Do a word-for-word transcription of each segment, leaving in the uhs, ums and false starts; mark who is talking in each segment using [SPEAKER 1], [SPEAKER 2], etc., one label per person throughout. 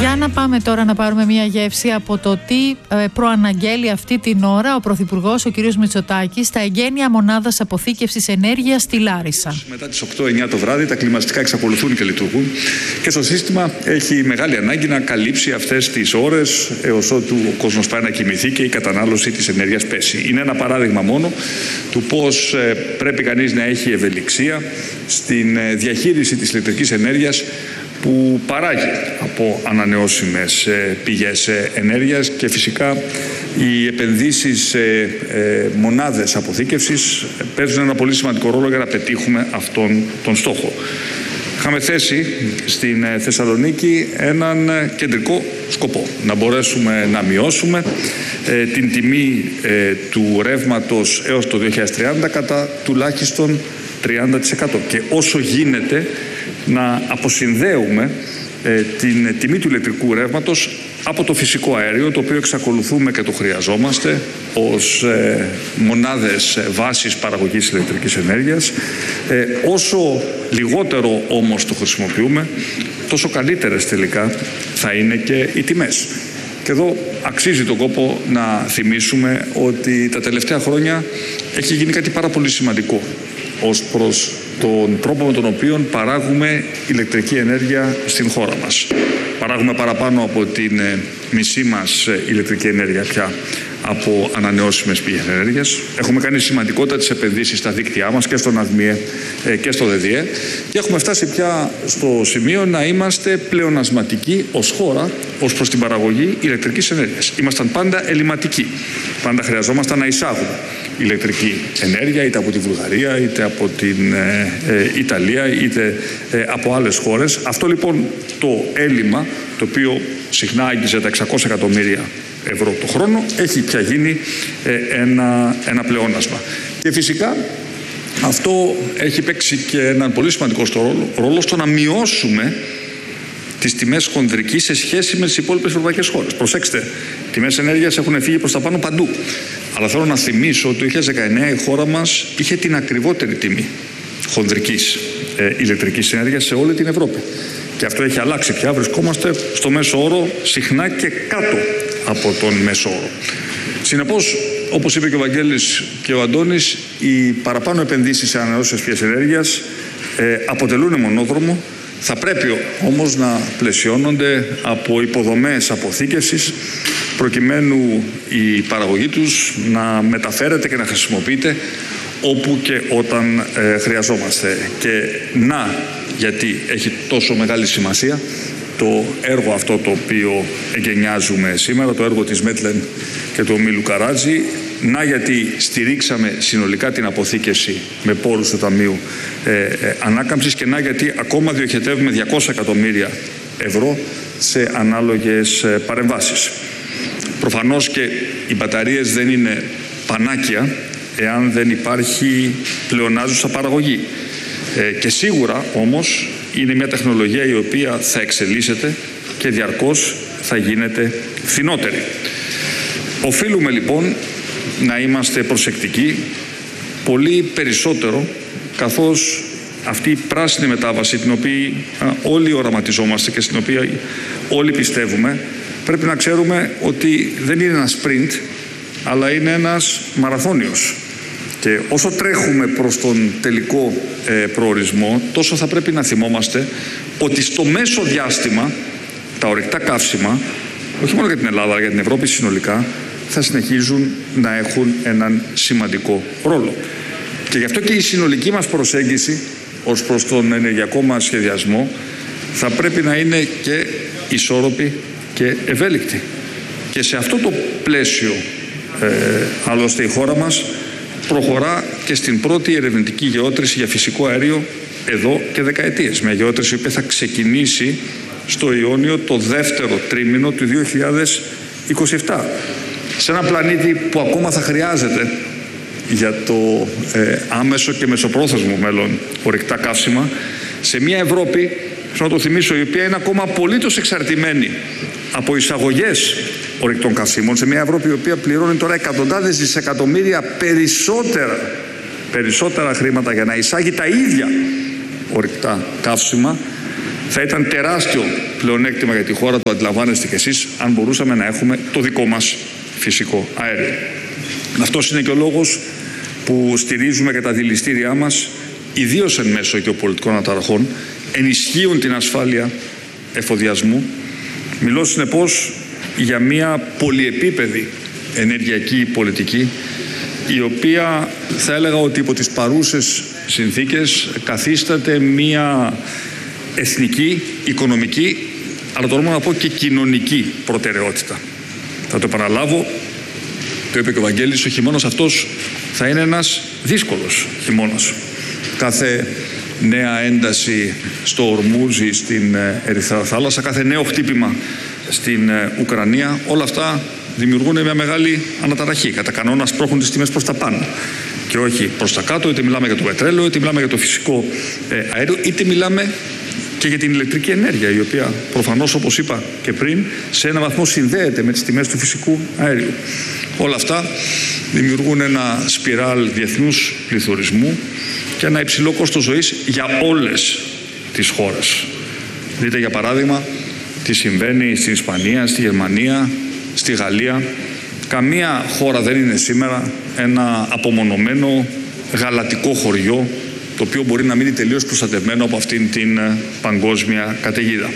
[SPEAKER 1] Για να πάμε τώρα να πάρουμε μια γεύση από το τι προαναγγέλει αυτή την ώρα ο Πρωθυπουργός, ο κ. Μητσοτάκης, στα εγγένεια μονάδας αποθήκευσης ενέργειας στη Λάρισα.
[SPEAKER 2] Μετά τις οκτώ εννιά το βράδυ τα κλιματιστικά εξακολουθούν και λειτουργούν και το σύστημα έχει μεγάλη ανάγκη να καλύψει αυτές τις ώρες έως ότου ο κόσμος πάει να κοιμηθεί και η κατανάλωση της ενέργειας πέσει. Είναι ένα παράδειγμα μόνο του πώς πρέπει κανείς να έχει ευελιξία στην διαχείριση της ηλεκτρικής ενέργειας που παράγει από ανανεώσιμες πηγές ενέργειας και φυσικά οι επενδύσεις σε μονάδες αποθήκευσης παίζουν ένα πολύ σημαντικό ρόλο για να πετύχουμε αυτόν τον στόχο. Είχαμε θέσει στην Θεσσαλονίκη έναν κεντρικό σκοπό, να μπορέσουμε να μειώσουμε ε, την τιμή ε, του ρεύματος έως το δύο χιλιάδες τριάντα κατά τουλάχιστον τριάντα τοις εκατό και όσο γίνεται να αποσυνδέουμε ε, την τιμή του ηλεκτρικού ρεύματος από το φυσικό αέριο, το οποίο εξακολουθούμε και το χρειαζόμαστε ως ε, μονάδες βάσης παραγωγής ηλεκτρικής ενέργειας. Ε, όσο λιγότερο όμως το χρησιμοποιούμε, τόσο καλύτερες τελικά θα είναι και οι τιμές. Και εδώ αξίζει τον κόπο να θυμίσουμε ότι τα τελευταία χρόνια έχει γίνει κάτι πάρα πολύ σημαντικό ως προς τον τρόπο με τον οποίο παράγουμε ηλεκτρική ενέργεια στην χώρα μας. Παράγουμε παραπάνω από την μισή μας ηλεκτρική ενέργεια πια από ανανεώσιμες πηγές ενέργειας. Έχουμε κάνει σημαντικότατες επενδύσεις στα δίκτυά μας και στον ΑΔΜΙΕ και στο ΔΕΔΙΕ και έχουμε φτάσει πια στο σημείο να είμαστε πλεονασματικοί ως χώρα ως προς την παραγωγή ηλεκτρικής ενέργειας. Ήμασταν πάντα ελλειμματικοί. Πάντα χρειαζόμασταν να εισάγουμε ηλεκτρική ενέργεια είτε από τη Βουλγαρία, είτε από την ε, ε, Ιταλία, είτε ε, από άλλες χώρες. Αυτό λοιπόν το έλλειμμα, το οποίο συχνά άγγιζε τα εξακόσια εκατομμύρια ευρώ το χρόνο, έχει πια γίνει ε, ένα, ένα πλεόνασμα. Και φυσικά αυτό έχει παίξει και έναν πολύ σημαντικό ρόλο, ρόλο στο να μειώσουμε τις τιμές χονδρικής σε σχέση με τις υπόλοιπες ευρωπαϊκές χώρες. Προσέξτε, οι τιμές ενέργειας έχουν φύγει προς τα πάνω παντού. Αλλά θέλω να θυμίσω ότι το δύο χιλιάδες δεκαεννιά η χώρα μας είχε την ακριβότερη τιμή χονδρικής ε, ηλεκτρικής ενέργειας σε όλη την Ευρώπη. Και αυτό έχει αλλάξει πια. Βρισκόμαστε στο μέσο όρο συχνά και κάτω από τον μέσο όρο. Συνεπώς, όπως είπε και ο Βαγγέλης και ο Αντώνης, οι παραπάνω επενδύσεις σε ανανεώσιμες πηγές ενέργειας ε, αποτελούν μονόδρομο. Θα πρέπει όμως να πλαισιώνονται από υποδομές αποθήκευσης προκειμένου η παραγωγή τους να μεταφέρεται και να χρησιμοποιείται όπου και όταν ε, χρειαζόμαστε. Και να, γιατί έχει τόσο μεγάλη σημασία το έργο αυτό το οποίο εγκαινιάζουμε σήμερα, το έργο της Μέτλεν και του ομίλου Καράτζη, να γιατί στηρίξαμε συνολικά την αποθήκευση με πόρους του Ταμείου ε, ε, Ανάκαμψης και να γιατί ακόμα διοχετεύουμε διακόσια εκατομμύρια ευρώ σε ανάλογες ε, παρεμβάσεις. Προφανώς και οι μπαταρίες δεν είναι πανάκια εάν δεν υπάρχει πλεονάζουσα παραγωγή. Ε, και σίγουρα όμως είναι μια τεχνολογία η οποία θα εξελίσσεται και διαρκώς θα γίνεται φθηνότερη. Οφείλουμε λοιπόν να είμαστε προσεκτικοί πολύ περισσότερο, καθώς αυτή η πράσινη μετάβαση την οποία όλοι οραματιζόμαστε και στην οποία όλοι πιστεύουμε, πρέπει να ξέρουμε ότι δεν είναι ένα sprint, αλλά είναι ένας μαραθώνιος. Και όσο τρέχουμε προς τον τελικό ε, προορισμό, τόσο θα πρέπει να θυμόμαστε ότι στο μέσο διάστημα τα ορυκτά καύσιμα, όχι μόνο για την Ελλάδα, αλλά για την Ευρώπη συνολικά, θα συνεχίζουν να έχουν έναν σημαντικό ρόλο. Και γι' αυτό και η συνολική μας προσέγγιση ως προς τον ενεργειακό μας σχεδιασμό θα πρέπει να είναι και ισόρροπη και ευέλικτη. Και σε αυτό το πλαίσιο, ε, άλλωστε η χώρα μας προχωρά και στην πρώτη ερευνητική γεώτρηση για φυσικό αέριο εδώ και δεκαετίες. Μια γεώτρηση που θα ξεκινήσει στο Ιόνιο το δεύτερο τρίμηνο του δύο χιλιάδες είκοσι επτά. Σε ένα πλανήτη που ακόμα θα χρειάζεται για το ε, άμεσο και μεσοπρόθεσμο μέλλον ορυκτά καύσιμα, σε μια Ευρώπη, να το θυμίσω, η οποία είναι ακόμα απολύτως εξαρτημένη από εισαγωγές ορυκτών καυσίμων, σε μια Ευρώπη η οποία πληρώνει τώρα εκατοντάδες δισεκατομμύρια περισσότερα, περισσότερα χρήματα για να εισάγει τα ίδια ορυκτά καύσιμα, Θα ήταν τεράστιο πλεονέκτημα για τη χώρα, το αντιλαμβάνεστε κι εσείς, αν μπορούσαμε να έχουμε το δικό μας φυσικό αέριο. Αυτός είναι και ο λόγος που στηρίζουμε και τα δηληστήριά μας, ιδίως εν μέσω γεωπολιτικών αναταραχών, ενισχύουν την ασφάλεια εφοδιασμού. Μιλώ συνεπώς για μια πολυεπίπεδη ενεργειακή πολιτική, η οποία θα έλεγα ότι υπό τις παρούσες συνθήκες καθίσταται μια εθνική, οικονομική, αλλά το να πω και κοινωνική προτεραιότητα. Θα το επαναλάβω, το είπε και ο Βαγγέλης, ο χειμώνας αυτός θα είναι ένας δύσκολος χειμώνας. Κάθε νέα ένταση στο Ορμούζι, στην Ερυθρά Θάλασσα, κάθε νέο χτύπημα στην Ουκρανία, όλα αυτά δημιουργούν μια μεγάλη αναταραχή. Κατά κανόνα σπρώχνουν τις τιμές προς τα πάνω και όχι προς τα κάτω, είτε μιλάμε για το πετρέλαιο, είτε μιλάμε για το φυσικό αέριο, είτε μιλάμε και για την ηλεκτρική ενέργεια, η οποία προφανώς, όπως είπα και πριν, σε ένα βαθμό συνδέεται με τις τιμές του φυσικού αέριου. Όλα αυτά δημιουργούν ένα σπιράλ διεθνούς πληθωρισμού και ένα υψηλό κόστος ζωής για όλες τις χώρες. Δείτε για παράδειγμα τι συμβαίνει στην Ισπανία, στη Γερμανία, στη Γαλλία. Καμία χώρα δεν είναι σήμερα ένα απομονωμένο γαλατικό χωριό, το οποίο μπορεί να μείνει τελείως προστατευμένο από αυτήν την παγκόσμια καταιγίδα.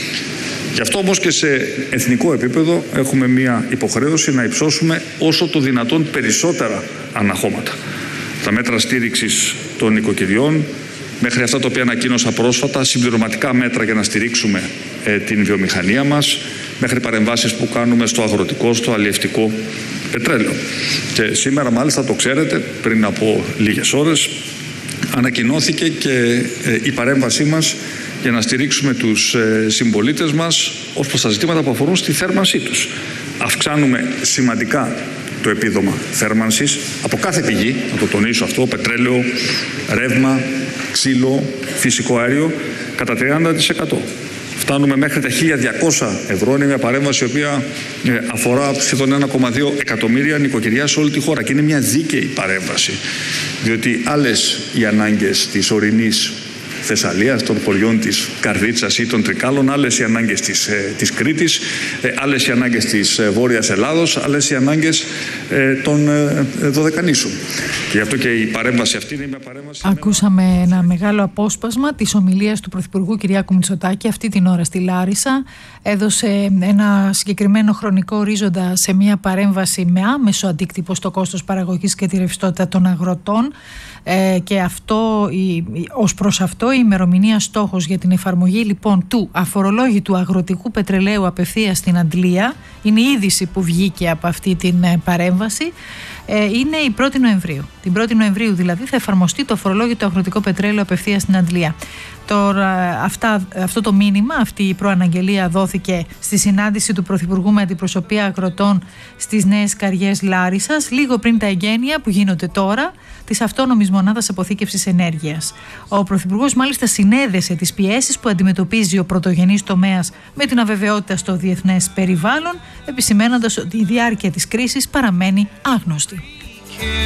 [SPEAKER 2] Γι' αυτό όμως και σε εθνικό επίπεδο έχουμε μία υποχρέωση να υψώσουμε όσο το δυνατόν περισσότερα αναχώματα. Τα μέτρα στήριξης των νοικοκυριών, μέχρι αυτά τα οποία ανακοίνωσα πρόσφατα, συμπληρωματικά μέτρα για να στηρίξουμε ε, την βιομηχανία μας, μέχρι παρεμβάσεις που κάνουμε στο αγροτικό, στο αλλιευτικό πετρέλαιο. Και σήμερα, μάλιστα, το ξέρετε, πριν από λίγες ώρες ανακοινώθηκε και ε, η παρέμβασή μας για να στηρίξουμε τους ε, συμπολίτες μας ως προς τα ζητήματα που αφορούν στη θέρμανσή τους. Αυξάνουμε σημαντικά το επίδομα θέρμανσης από κάθε πηγή, να το τονίσω αυτό, πετρέλαιο, ρεύμα, ξύλο, φυσικό αέριο, κατά τριάντα τοις εκατό. Φτάνουμε μέχρι τα χίλια διακόσια ευρώ. Είναι μια παρέμβαση η οποία αφορά σχεδόν ένα κόμμα δύο εκατομμύρια νοικοκυριά σε όλη τη χώρα και είναι μια δίκαιη παρέμβαση, διότι άλλες οι ανάγκες της ορεινής Θεσσαλίας, των χωριών της Καρδίτσας ή των Τρικάλων, άλλες οι ανάγκες της, ε, της Κρήτης, ε, άλλες οι ανάγκες της ε, Βόρειας Ελλάδος, άλλες οι ανάγκες ε, των ε, Δωδεκανήσων. Και γι' αυτό και η παρέμβαση αυτή είναι μια παρέμβαση...
[SPEAKER 1] Ακούσαμε ένα μεγάλο απόσπασμα της ομιλίας του Πρωθυπουργού Κυριάκου Μητσοτάκη αυτή την ώρα στη Λάρισα. Έδωσε ένα συγκεκριμένο χρονικό ορίζοντα σε μια παρέμβαση με άμεσο αντίκτυπο στο κόστος παραγωγής και τη ρευστότητα των αγροτών. Ε, και αυτό, η, ως προς αυτό η ημερομηνία στόχος για την εφαρμογή λοιπόν του αφορολόγητου αγροτικού πετρελαίου απευθείας στην Αντλία, είναι η είδηση που βγήκε από αυτή την ε, παρέμβαση, ε, είναι η πρώτη Νοεμβρίου. Την πρώτη Νοεμβρίου δηλαδή θα εφαρμοστεί το αφορολόγητο αγροτικό πετρέλαιο απευθείας στην Αντλία. Τώρα, αυτά, αυτό το μήνυμα, αυτή η προαναγγελία δόθηκε στη συνάντηση του Πρωθυπουργού με αντιπροσωπεία αγροτών στις Νέες Καριές Λάρισσας, λίγο πριν τα εγγένεια που γίνονται τώρα της αυτόνομης μονάδας αποθήκευσης ενέργειας. Ο Πρωθυπουργός μάλιστα συνέδεσε τις πιέσεις που αντιμετωπίζει ο πρωτογενής τομέας με την αβεβαιότητα στο διεθνές περιβάλλον, επισημένοντας ότι η διάρκεια της κρίσης παραμένει άγνωστη.